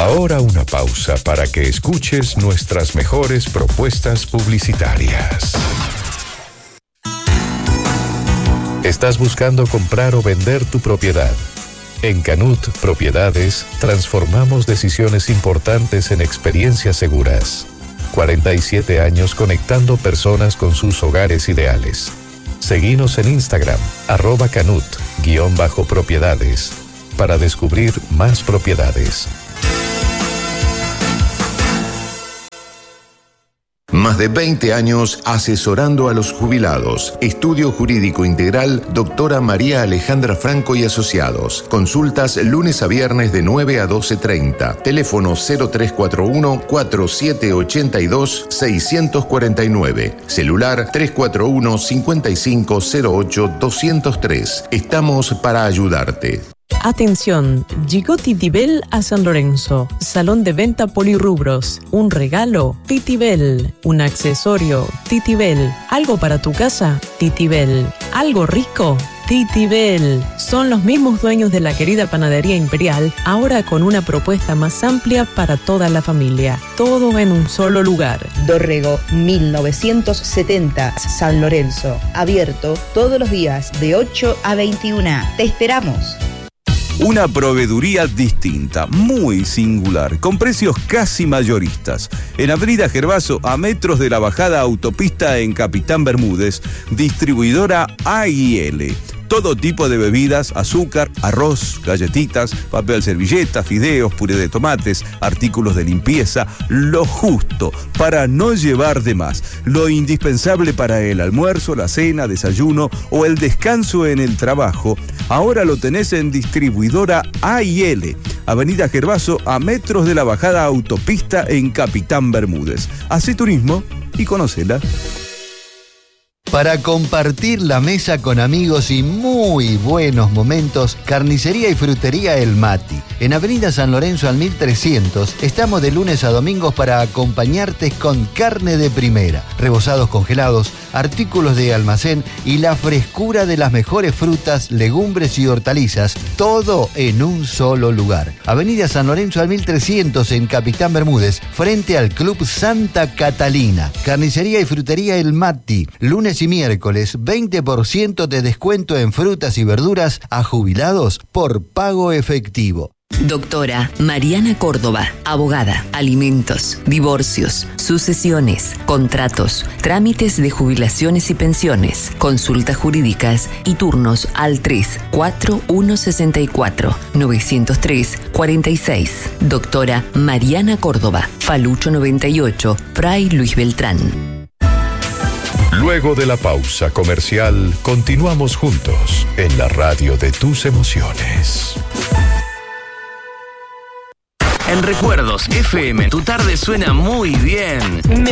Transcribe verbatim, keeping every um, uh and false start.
Ahora una pausa para que escuches nuestras mejores propuestas publicitarias. ¿Estás buscando comprar o vender tu propiedad? En Canut Propiedades transformamos decisiones importantes en experiencias seguras. cuarenta y siete años conectando personas con sus hogares ideales. Seguinos en Instagram, arroba Canut, guión bajo propiedades, para descubrir más propiedades. Más de veinte años asesorando a los jubilados. Estudio Jurídico Integral, doctora María Alejandra Franco y Asociados. Consultas lunes a viernes de nueve a doce treinta. Teléfono cero tres cuatro uno, cuatro siete ocho dos, seis cuatro nueve. Celular tres cuatro uno, cinco cinco cero ocho, dos cero tres. Estamos para ayudarte. Atención, llegó Titibel a San Lorenzo, salón de venta polirrubros, un regalo, Titibel, un accesorio, Titibel, algo para tu casa, Titibel, algo rico, Titibel. Son los mismos dueños de la querida Panadería Imperial, ahora con una propuesta más amplia para toda la familia, todo en un solo lugar. Dorrego mil novecientos setenta, San Lorenzo, abierto todos los días de ocho a veintiuna. Te esperamos. Una proveeduría distinta, muy singular, con precios casi mayoristas. En Avenida Gervaso, a metros de la bajada autopista en Capitán Bermúdez, distribuidora A y L. Todo tipo de bebidas, azúcar, arroz, galletitas, papel servilleta, fideos, puré de tomates, artículos de limpieza, lo justo para no llevar de más. Lo indispensable para el almuerzo, la cena, desayuno o el descanso en el trabajo. Ahora lo tenés en distribuidora A y L. Avenida Gervaso, a metros de la bajada autopista en Capitán Bermúdez. Hacé turismo y conócela. Para compartir la mesa con amigos y muy buenos momentos, Carnicería y Frutería El Mati. En Avenida San Lorenzo al mil trescientos, estamos de lunes a domingos para acompañarte con carne de primera, rebozados congelados, artículos de almacén y la frescura de las mejores frutas, legumbres y hortalizas, todo en un solo lugar. Avenida San Lorenzo al mil trescientos en Capitán Bermúdez, frente al Club Santa Catalina. Carnicería y Frutería El Mati, lunes y miércoles, veinte por ciento de descuento en frutas y verduras a jubilados por pago efectivo. Doctora Mariana Córdoba, abogada, alimentos, divorcios, sucesiones, contratos, trámites de jubilaciones y pensiones, consultas jurídicas y turnos al tres cuatro uno seis cuatro, nueve cero tres, cuatro seis. Doctora Mariana Córdoba, Falucho noventa y ocho, Fray Luis Beltrán. Luego de la pausa comercial, continuamos juntos en la radio de tus emociones. En Recuerdos F M, tu tarde suena muy bien. Me